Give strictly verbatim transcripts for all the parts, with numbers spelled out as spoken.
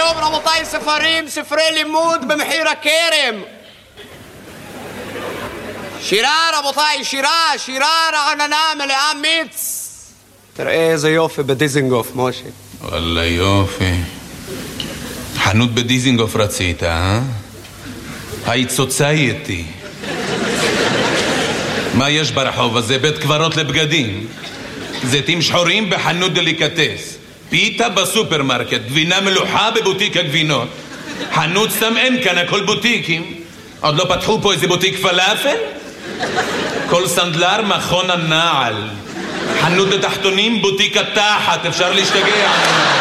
היום רבותיי ספרים, ספרי לימוד במחיר הכרם. שירה רבותיי, שירה, שירה רעננה מלאה מיץ. תראה איזה יופי בדיזינגוף, משה. וואלה יופי. חנות בדיזינגוף רצית, אה? היית סוצייטי. מה יש ברחוב הזה? בית קברות לבגדים. זיתים שחורים בחנות דליקטס. פיתה בסופרמרקט. גבינה מלוחה בבוטיק הגבינות. חנות סתם אין כאן, הכל בוטיקים. עוד לא פתחו פה איזה בוטיק פלאפל? כל סנדלר מכון הנעל. חנות לתחתונים, בוטיק התחת. אפשר להשתגע.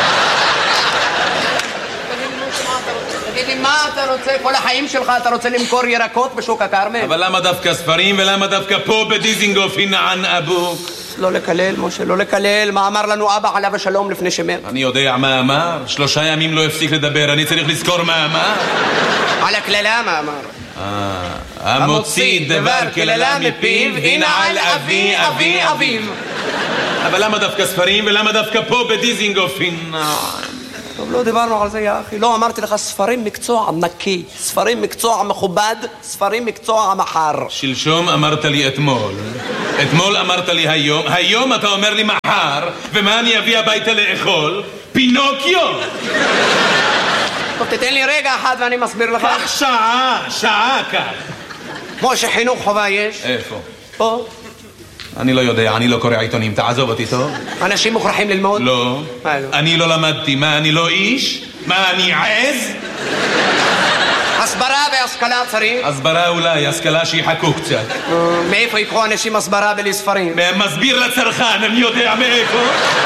תגיד לי, מה אתה רוצה? כל החיים שלך אתה רוצה למכור ירקות בשוק הכרמל? אבל למה דווקא ספרים ולמה דווקא פה בדיזינגוף הינען אבוק? לא לקלל, משה, לא לקלל. מה אמר לנו אבא עליו השלום לפני שמת? אני יודע מה אמר. שלושה ימים לא הפסיק לדבר. אני צריך לזכור מה אמר. על הקללה מה אמר? המוציא דבר קללה מפיו ינעל אבי אבי אביו. אבל למה דווקא ספרים ולמה דווקא פה בדיזינגוף הינען? טוב, לא דיברנו על זה, יא אחי. לא אמרתי לך, ספרים מקצוע נקי, ספרים מקצוע מכובד, ספרים מקצוע מחר. שלשום אמרת לי אתמול, אתמול אמרת לי היום, היום אתה אומר לי מחר, ומה אני אביא הביתה לאכול? פינוקיו! טוב, תתן לי רגע אחד ואני מסביר לך. כך שעה, שעה כך. משה, חינוך חובה יש? איפה? פה. אני לא יודע, אני לא קורא עיתונים, תעזוב אותי טוב. אנשים מוכרחים ללמוד? לא. מה לא? אני לא למדתי, מה אני לא איש? מה אני עז? הסברה והשכלה צריך? הסברה אולי, השכלה שיחכו קצת. מאיפה יקחו אנשים הסברה בלי ספרים? מסביר לצרכן, אני יודע מאיפה.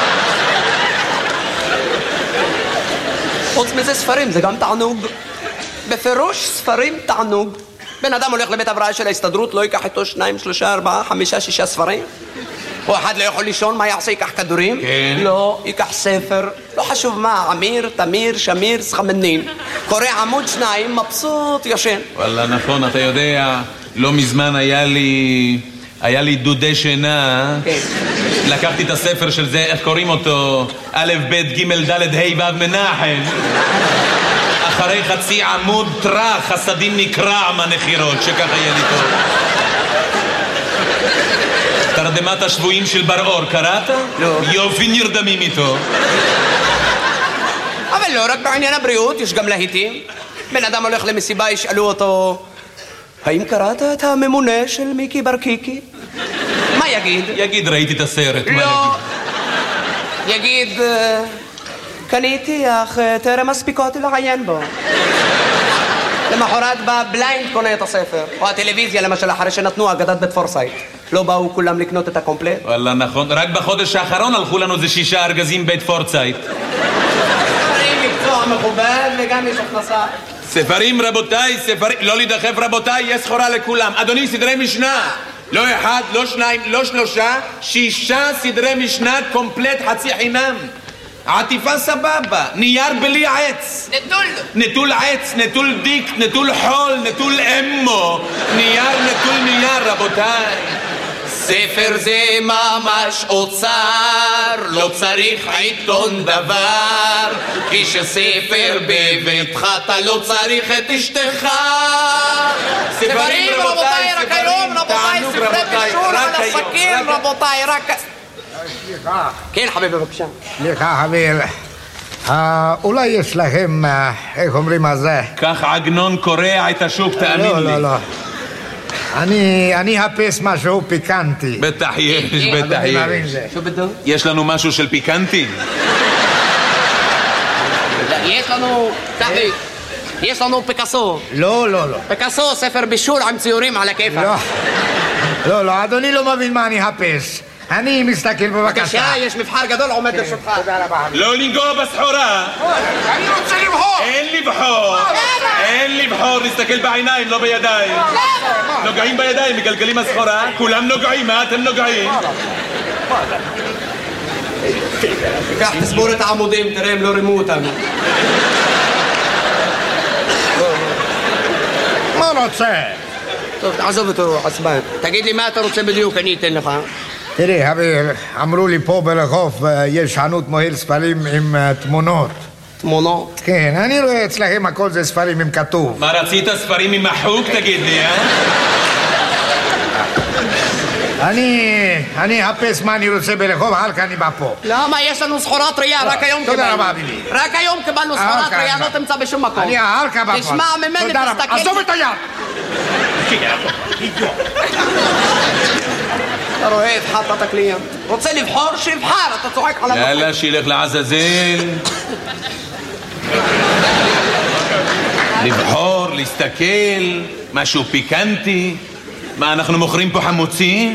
חוץ מזה ספרים, זה גם תענוג. בפירוש ספרים תענוג. בן אדם הולך לבית הבראה של ההסתדרות, לא ייקח איתו שניים, שלושה, ארבעה, חמישה, שישה ספרים? או אחד לא יכול לישון, מה יעשה? ייקח כדורים? כן. לא, ייקח ספר, לא חשוב מה, עמיר, תמיר, שמיר, סחמנין. קורא עמוד שניים, מבסוט, ישן. וואלה, נכון, אתה יודע, לא מזמן היה לי... היה לי דודי שינה. כן. לקחתי את הספר של זה, איך קוראים אותו? א', ב', ג', ד', ה', ו', מנחם. אחרי חצי עמוד טרח, חסדים נקרע מהנחירות, שככה יהיה לי טוב. תרדמת השבויים של בר אור, קראת? לא. יופי נרדמים איתו. אבל לא רק בעניין הבריאות, יש גם להיטים. בן אדם הולך למסיבה, ישאלו אותו, האם קראת את הממונה של מיקי ברקיקי? מה יגיד? יגיד, ראיתי את הסרט, מה לא. יגיד, קניתי, אך טרם מספיקות לעיין בו. למחרת בא בליינד קונה את הספר. או הטלוויזיה למשל, אחרי שנתנו אגדת בית פורסייט. לא באו כולם לקנות את הקומפלט? וואלה, נכון. רק בחודש האחרון הלכו לנו זה שישה ארגזים בית פורסייט. ספרים מקצוע מכובד וגם יש הכנסה. ספרים רבותיי, ספרים... לא להידחף רבותיי, יש סחורה לכולם. אדוני, סדרי משנה. לא אחד, לא שניים, לא שלושה, שישה סדרי משנה קומפלט חצי חינם. עטיפה סבבה, נייר בלי עץ. נטול. נטול עץ, נטול דיק, נטול חול, נטול אמו. נייר, נטול נייר, רבותיי. ספר זה ממש אוצר, לא צריך עיתון דבר, כי שספר בביתך אתה לא צריך את אשתך. ספרים רבותיי, רק היום רבותיי, ספרי בישול על הסכין רבותיי, רק... סליחה. כן חביבי בבקשה. סליחה חביב, אולי יש לכם, איך אומרים על זה? כך עגנון קורע את השוק, תאמין לי. לא, לא, לא. אני, אני אחפש משהו פיקנטי. בטח יש, בטח יש. יש לנו משהו של פיקנטי? יש לנו, תחי, יש לנו פיקאסו. לא, לא, לא. פיקאסו, ספר בישול עם ציורים על הכיפה. לא, לא, לא, אדוני לא מבין מה אני אחפש. אני מסתכל בבקשה. בבקשה, יש מבחר גדול עומד לרשותך. תודה רבה. לא לנגוע בסחורה. אני רוצה לבחור. אין לבחור. אין לבחור, להסתכל בעיניים, לא בידיים. נוגעים בידיים, מגלגלים הסחורה. כולם נוגעים, מה אתם נוגעים? קח, תסבור את העמודים, תראה, הם לא רימו אותנו. מה רוצה? טוב, תעזוב אותו, עצבן. תגיד לי מה אתה רוצה בדיוק, אני אתן לך. תראי, חביב, אמרו לי פה ברחוב יש חנות מוהל ספרים עם תמונות. תמונות. כן, אני רואה אצלכם הכל זה ספרים עם כתוב. מה רצית ספרים עם מחוק תגיד לי, אה? אני... אני אחפש מה אני רוצה ברחוב, הלך אני בא פה. למה? יש לנו סחורה טריה, רק היום קיבלנו. תודה רבה, ביבי. רק היום קיבלנו סחורה טריה, לא תמצא בשום מקום. אני הלך בא פה. תשמע ממני, תודה רבה. תסתכל. עזוב את היד! אתה רואה, הבחרת את הקליינט. רוצה לבחור? שיבחר, אתה צועק עליו. יאללה, שילך לעזאזל. לבחור, להסתכל, משהו פיקנטי. מה, אנחנו מוכרים פה חמוצים?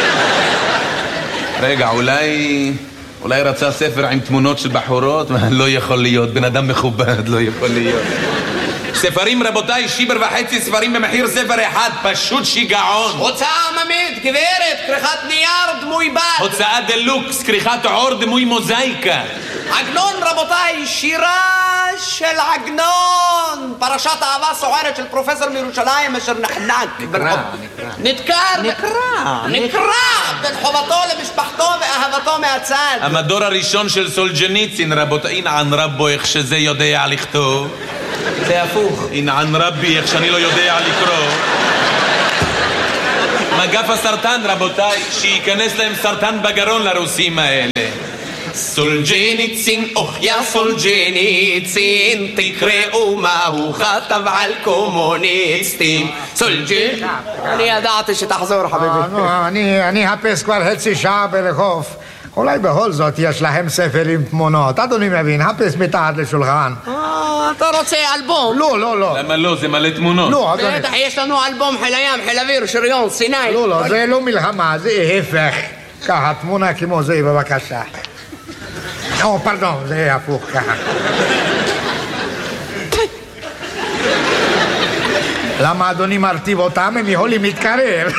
רגע, אולי... אולי רצה ספר עם תמונות של בחורות? לא יכול להיות, בן אדם מכובד, לא יכול להיות. ספרים, רבותיי, שיבר וחצי ספרים במחיר ספר אחד, פשוט שיגעון. הוצאה עממית, גברת, כריכת נייר, דמוי בד. הוצאה דלוקס, כריכת עור, דמוי מוזאיקה. עגנון, רבותיי, שירה של עגנון. פרשת אהבה סוערת של פרופסור מירושלים אשר נחנק. נקרא, נדקר. נקרא. נקרא. בין חובתו למשפחתו ואהבתו מהצד. המדור הראשון של סולג'ניצין, רבותיי, אינען רבו איך שזה יודע לכתוב. זה הפוך. אינען רבי איך שאני לא יודע לקרוא. מגף הסרטן, רבותיי, שייכנס להם סרטן בגרון לרוסים האלה. סולג'ניצין, אוח יא סולג'ניצין, תקראו מה הוא כתב על קומוניסטים. סולג'ניצין. אני ידעתי שתחזור, חביבי. אני אחפש כבר חצי שעה ברחוב. אולי בכל זאת יש להם ספר עם תמונות. אדוני מבין, חפש מתחת לשולחן. אה, אתה רוצה אלבום? לא, לא, לא. למה לא? זה מלא תמונות. לא, אדוני. בטח, יש לנו אלבום חיל הים, חיל אוויר, שריון, סיני. לא, לא, זה לא מלחמה, זה ההפך. ככה, תמונה כמו זה, בבקשה. או, פרדון, זה הפוך ככה. למה אדוני מרטיב אותם? הם יכולים להתקרב.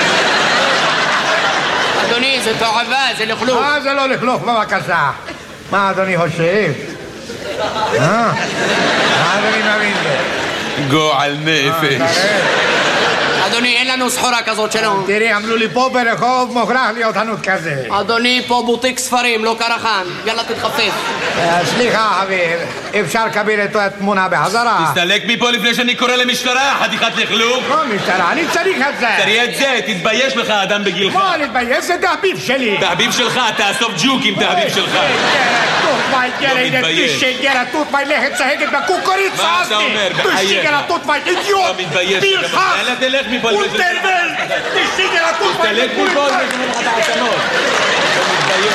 אדוני, זה תועבה, זה לכלוך. אה, זה לא לכלוך, בבקשה. מה אדוני חושב? אה? מה אדוני מבין זה? גועל נפש. אדוני, אין לנו סחורה כזאת שלנו. תראי, אמרו לי פה ברחוב מוכרח להיות חנות כזה. אדוני, פה בוטיק ספרים, לא קרחן. יאללה, תתחפף. סליחה, חביב, אפשר לקבל את התמונה בחזרה? תסתלק מפה לפני שאני קורא למשטרה, חתיכת לכלוך. לא משטרה, אני צריך את זה. תראי את זה, תתבייש לך, אדם בגילך. מה להתבייש? זה תחביב שלי. תחביב שלך, תאסוף ג'וקים, תחביב שלך. לא מתבייש. גרה תות מי לכת צהגת בקוקוריץ. מה אתה אומר? בחייך. גרה תות מי אידיוט. לא מתבייש. יאללה, תלך מפה. אולטרבל. גרה תות מי. תלך מפה, תלך לך את העצמות. לא מתבייש.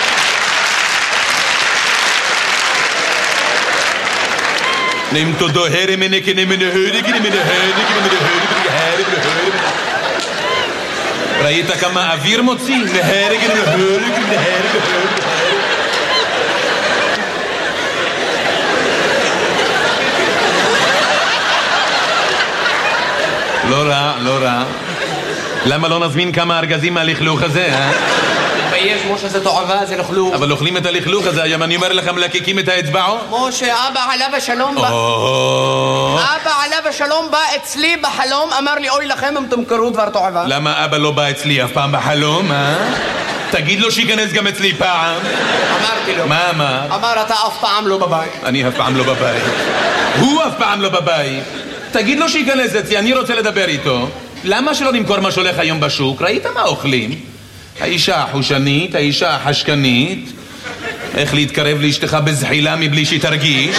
Neem tot de heren en ik neem in de heurig, neem in de heurig, neem in de heurig, neem in de heurig, neem in de heurig. ראית כמה אוויר מוציא? להרג, להרג, להרג, להרג. לא רע, לא רע. למה לא נזמין כמה ארגזים מהלכלוך הזה, אה? תתבייש, משה, זה תועבה, זה לכלוך. אבל אוכלים את הלכלוך הזה, היום אני אומר לך מלקקים את האצבעות? משה, אבא עליו השלום בא... אבא עליו השלום בא אצלי בחלום, אמר לי, אוי לכם אם תמכרו דבר תועבה. למה אבא לא בא אצלי אף פעם בחלום, אה? תגיד לו שיכנס גם אצלי פעם. אמרתי לו. מה אמר? אמר, אתה אף פעם לא בבית. אני אף פעם לא בבית. הוא אף פעם לא בבית. תגיד לו שיכנס אצלי, אני רוצה לדבר איתו. למה שלא נמכור מה שהולך היום בשוק? ראית מה אוכלים? האישה החושנית, האישה החשקנית. איך להתקרב לאשתך בזחילה מבלי שתרגיש?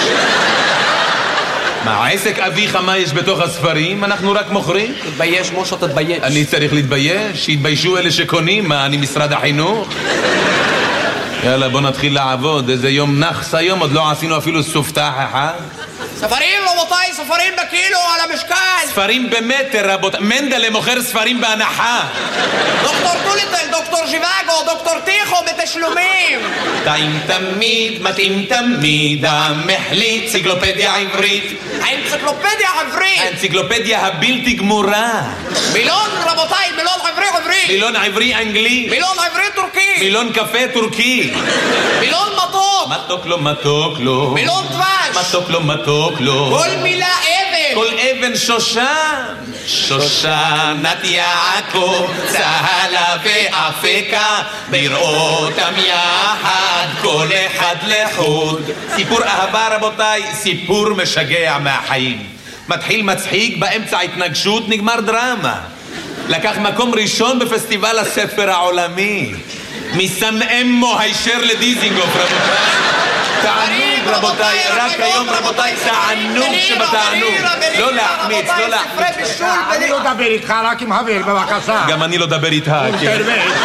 מה, עסק אביך מה יש בתוך הספרים? אנחנו רק מוכרים? תתבייש, משה, תתבייש. אני צריך להתבייש? שיתביישו אלה שקונים? מה, אני משרד החינוך? יאללה, בוא נתחיל לעבוד. איזה יום נחס היום, עוד לא עשינו אפילו סופתח אחד. ספרים, רבותיי, ספרים בקילו על המשקל. ספרים במטר, רבותיי. מנדלה מוכר ספרים בהנחה. דוקטור טוליטל, דוקטור ז'יוואגו, דוקטור טיחו בתשלומים. טעים תמיד, מתאים תמיד, המחליט, אנציקלופדיה עברית. האנציקלופדיה העברית. האנציקלופדיה הבלתי גמורה. מילון, רבותיי, מילון עברי עברי. מילון עברי אנגלי. מילון עברי טורקי. מילון קפה טורקי. מילון מתוק. מתוק לו, מתוק לו. מילון דבש. מתוק לו, מתוק לו. כל מילה אבן. כל אבן שושן. שושנת יעקב, צהלה ואפקה, בראותם יחד, כל אחד לחוד. סיפור אהבה רבותיי, סיפור משגע מהחיים. מתחיל מצחיק, באמצע התנגשות, נגמר דרמה. לקח מקום ראשון בפסטיבל הספר העולמי. מסן אמו הישר לדיזינגוף רבותיי. תענוג רבותיי, רק היום רבותיי, תענוג שבתענוג. לא להחמיץ, לא להחמיץ. אני לא דבר איתך, רק עם חבר, בבקשה. גם אני לא דבר איתך, כן.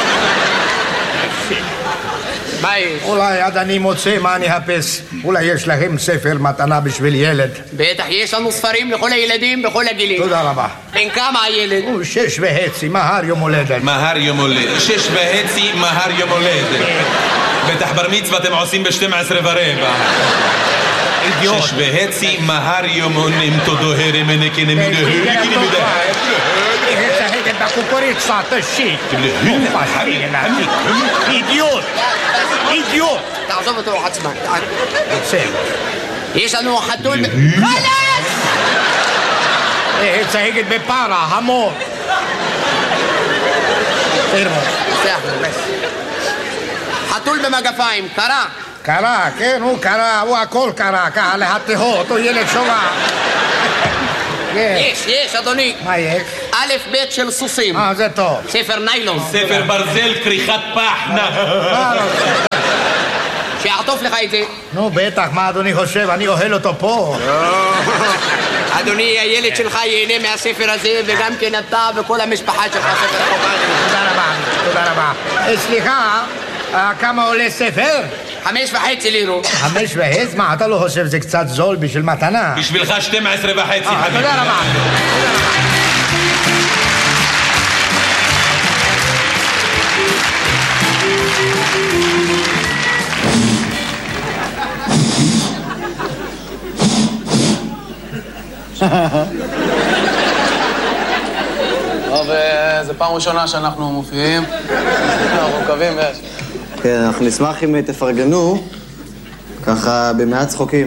מה יש? אולי עד אני מוצא מה אני אחפש. אולי יש לכם ספר מתנה בשביל ילד. בטח, יש לנו ספרים לכל הילדים בכל הגילים. תודה רבה. בן כמה הילד? הוא שש וחצי, מהר יום הולדת. מהר יום הולדת. שש וחצי, מהר יום הולדת. בטח בר מצווה אתם עושים ב-שתים עשרה ורבע. שש וחצי, מהר יום הולדת. תודוהר מנקי נמידה. את הקוקוריצה, תשיק. אידיוט. אידיוט. תעזוב אותו עצמה. בסדר. יש לנו חתול... חלש! צהגת בפרה, המור. חתול במגפיים, קרה. קרה, כן, הוא קרה, הוא הכל קרה, ככה להתהות, הוא ילד שובע. יש, יש, אדוני. מה יש? א' ב' של סוסים. אה, זה טוב. ספר ניילון. ספר ברזל, כריכת פחנה. שיעטוף לך את זה. נו, בטח, מה אדוני חושב? אני אוהל אותו פה. אדוני, הילד שלך ייהנה מהספר הזה, וגם כן אתה וכל המשפחה שלך ספר חובה. תודה רבה, תודה רבה. סליחה, כמה עולה ספר? חמש וחצי לירות. חמש וחצי? מה, אתה לא חושב זה קצת זול בשביל מתנה? בשבילך שתים עשרה וחצי, חביבי. תודה רבה. טוב, זו פעם ראשונה שאנחנו מופיעים. אנחנו מקווים, יש. כן, אנחנו נשמח אם תפרגנו, ככה במעט צחוקים.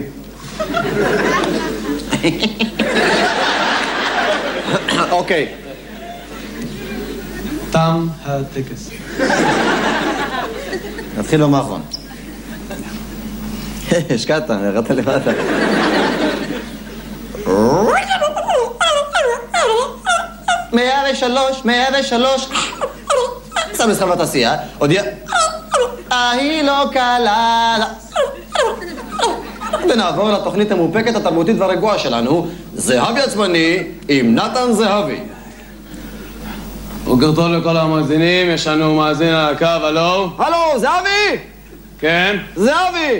אוקיי. תם הטקס. נתחיל במאחרון. השקעת, ירדת למטה. מאה ושלוש, מאה ושלוש. שם מסחר בתעשייה, הודיע. ההיא לא קלה. ונעבור לתוכנית המופקת התרבותית והרגועה שלנו, זהבי עצמני עם נתן זהבי. בוקר טוב לכל המאזינים, יש לנו מאזין על הקו, הלו? הלו, זהבי! כן? זהבי!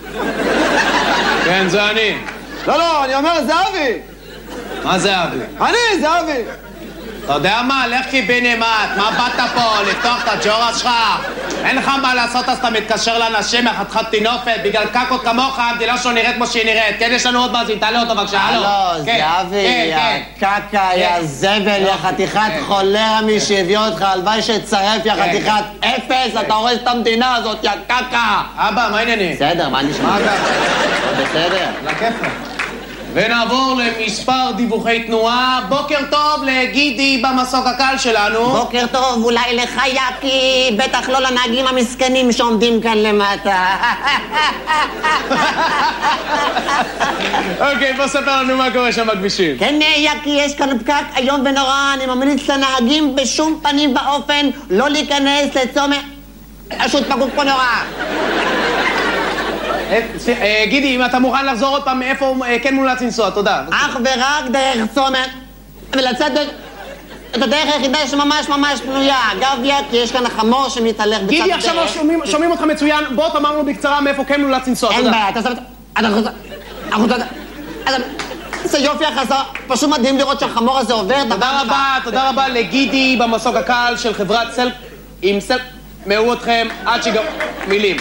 כן, זה אני. לא, לא, אני אומר זהבי! מה זה אבי? אני, זהבי! אתה יודע מה? לך קיבינימט, מה באת פה? לפתוח את הג'ורה שלך? אין לך מה לעשות אז אתה מתקשר לאנשים מחתיכת טינופת בגלל קקות כמוך, המדינה שלו נראית כמו שהיא נראית. כן, יש לנו עוד מאזין, תעלה אותו בבקשה, הלו. הלו, זהבי, יא קקה, יא זבל, יא חתיכת חולרה מי שהביא אותך, הלוואי שצרף, יא חתיכת אפס, אתה הורס את המדינה הזאת, יא קקה! אבא, מה העניינים? בסדר, מה נשמע? מה אתה? בסדר. לכיפה. ונעבור למספר דיווחי תנועה. בוקר טוב לגידי במסוק הקל שלנו. בוקר טוב, אולי לך יקי, בטח לא לנהגים המסכנים שעומדים כאן למטה. אוקיי, בוא ספר לנו מה קורה שם בכבישים. כן, יקי, יש כאן פקק איום ונורא, אני ממליץ לנהגים בשום פנים ואופן לא להיכנס לצומת. פשוט פקוק פה נורא. גידי, אם אתה מוכן לחזור עוד פעם מאיפה כן מומלץ לנסוע, תודה. אך ורק דרך צומת, ולצאת את הדרך היחידה שממש ממש פנויה. אגב, יקי, יש כאן חמור שמתהלך בצד הדרך. גידי, עכשיו שומעים אותך מצוין, בוא תאמר לנו בקצרה מאיפה כן מומלץ לנסוע, תודה. אין בעיה, אתה סבבה, זה יופי החזר, פשוט מדהים לראות שהחמור הזה עובר. תודה רבה, תודה רבה לגידי במסוק הקל של חברת סל... עם סל... מאו אתכם עד שגם... מילים.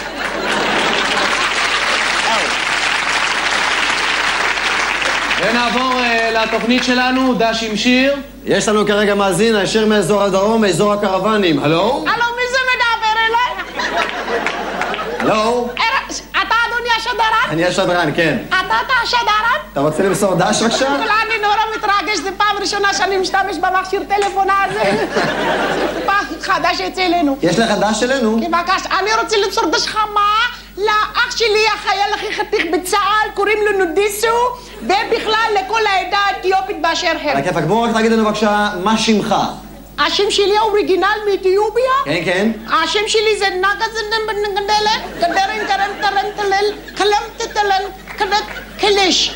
ונעבור uh, לתוכנית שלנו, דש עם שיר. יש לנו כרגע מאזין, הישר מאזור הדרום, מאזור הקרוונים. הלו? הלו, מי זה מדבר אליי? הלו? אתה אדוני השם השדרן? אני השדרן, כן. אתה אתה השדרן? אתה רוצה למסור דש בבקשה? אני נורא מתרגש, זו פעם ראשונה שאני משתמש במכשיר טלפון הזה. זה פעם חדש אצלנו. יש לך דש שלנו? בבקשה, אני רוצה למסור דש חמה לאח שלי, החייל הכי חתיך בצה"ל, קוראים לו נודיסו, ובכלל לכל העדה האתיופית באשר הם. על הכיפק, בואו רק תגיד לנו בבקשה, מה שמך? השם שלי האוריגינל מאתיופיה? כן, כן. השם שלי זה נגזנבנגדלה, גדרן גרן טרן טלל, קלם תטלן, קלט קלש.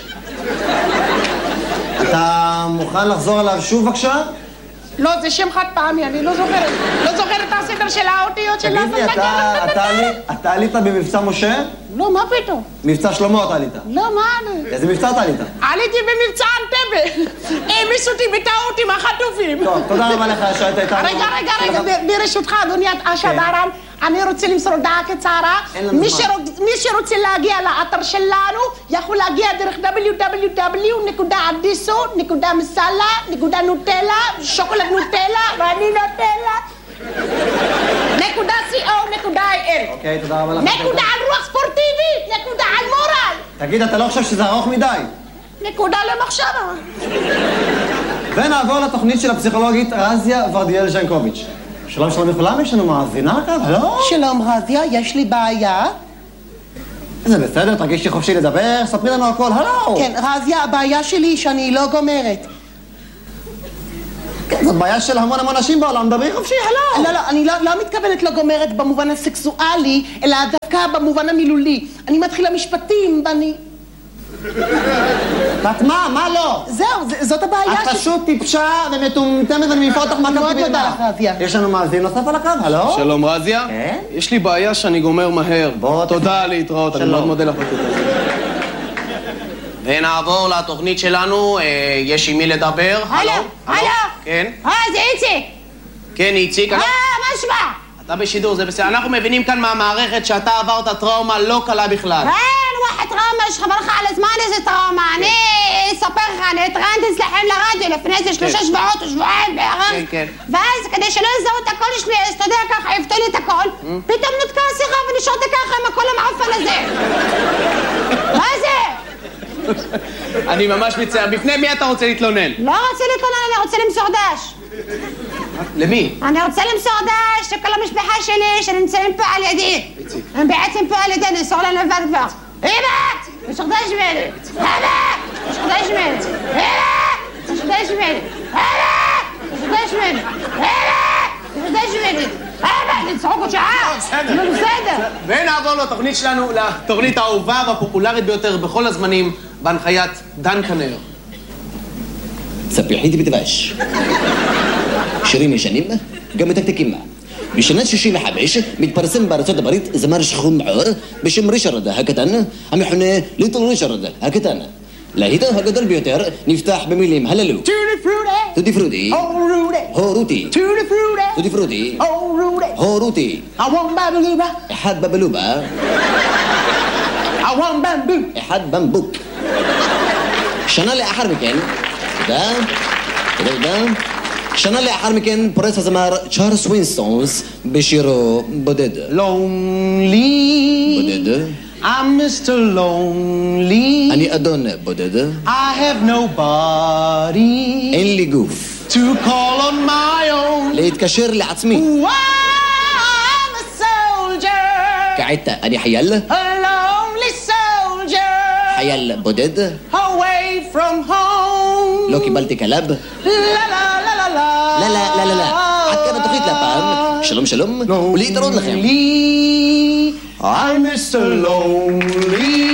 אתה מוכן לחזור עליו שוב בבקשה? לא, זה שם חד פעמי, אני לא זוכרת. לא זוכרת את הסדר של האותיות של תגיד לי, אתה עלית במבצע משה? לא, מה פתאום? מבצע שלמה אתה עלית. לא, מה אני? איזה מבצע אתה עלית? עליתי במבצע אנטבה. העמיסו אותי בטעות עם החטופים. טוב, תודה רבה לך שהיית איתנו. רגע, רגע, רגע, ברשותך, אדוני השדרן, אני רוצה למסור הודעה קצרה. מי שרוצה להגיע לאתר שלנו, יכול להגיע דרך דאבליו דאבליו דאבליו נקודה אדיסו נקודה מסאלה נקודה נוטלה, שוקולד נוטלה, ואני נוטלה. נקודה סי או נקודה איי אל. אוקיי, תודה רבה לך. נקודה על רוח ספורטיבית, נקודה על מורל. תגיד, אתה לא חושב שזה ארוך מדי? נקודה למחשבה. ונעבור לתוכנית של הפסיכולוגית רזיה ורדיאל ז'נקוביץ'. שלום שלום לכולם, יש לנו מאזינה לקו, הלו? שלום רזיה, יש לי בעיה. זה בסדר, תרגישי חופשי לדבר, ספרי לנו הכל, הלו! כן, רזיה, הבעיה שלי היא שאני לא גומרת. כן, זאת בעיה של המון המון אנשים בעולם, דברי חופשי, הלו! לא, לא, אני לא, לא מתכוונת לא גומרת במובן הסקסואלי, אלא דווקא במובן המילולי. אני מתחילה משפטים, ואני... ואת מה? מה לא? זהו, זאת הבעיה את פשוט טיפשה ומטומטמת ואני מעיפה אותך מהקו מאוד מודה לך, רזיה. יש לנו מאזין נוסף על הקו, הלו? שלום רזיה. כן? יש לי בעיה שאני גומר מהר. בוא, תודה להתראות, אני מאוד מודה לך. ונעבור לתוכנית שלנו, יש עם מי לדבר. הלו, הלו. כן? אה, זה איציק. כן, איציק. אה, מה שמע? אתה בשידור, זה בסדר. אנחנו מבינים כאן מהמערכת שאתה עברת טראומה לא קלה בכלל. אין, וואחד טראומה, שחבר לך על הזמן איזה טראומה. אני אספר לך, אני התראיינתי אצלכם לרדיו לפני איזה שלושה שבועות או שבועיים בערך. כן, כן. ואז כדי שלא יזהו את הקול שלי, אז אתה יודע ככה, יפתו לי את הקול, פתאום נותקה השיחה ונשארתי ככה עם הקול המעפן הזה. מה זה? אני ממש מצטער. בפני מי אתה רוצה להתלונן? לא רוצה להתלונן, אני רוצה למסור דש. למי? אני רוצה למסור דש לכל המשפחה שלי שנמצאים פה על ידי. הם בעצם פה על ידי, נמסור להם לבד כבר. אמא! משור דש ממני! אמא! משור דש ממני! אמא! משור דש ממני! אמא! משור דש ממני! אמא! משור דש ממני! אמא! נצחוק עוד שעה! בסדר. לא בסדר. ונעבור לתוכנית שלנו, לתוכנית האהובה והפופולרית ביותר בכל הזמנים, בהנחיית דן כנר. ספיחית בדבש. שירים ישנים, גם מתקתקים. בשנת שישים וחמש מתפרסם בארצות הברית זמר שחום מעור בשם ריצ'רד הקטן, המכונה ליטל ריצ'רד הקטן. להיטו הגדול ביותר נפתח במילים הללו: טוטי פרוטי, הורותי, טוטי פרוטי, הורותי, אחד בבלובה, אחד במבוק. שנה לאחר מכן, תודה, תודה, תודה. שנה לאחר מכן פורץ הזמר צ'ארלס ווינסטונס בשירו בודד. Lonely. בודד. I'm מיסטר Lonely. אני אדון בודד. I have nobody. אין לי גוף. To call on my own. להתקשר לעצמי. I'm a soldier. כעת אני חייל. A lonely soldier. חייל בודד. Away from home. לא קיבלתי כלב. La la la la la. לא, לא, לא, לא, לא. עד כאן התוכנית להפעם. שלום שלום, ולהתראות לכם. I'm מיסטר Lonely.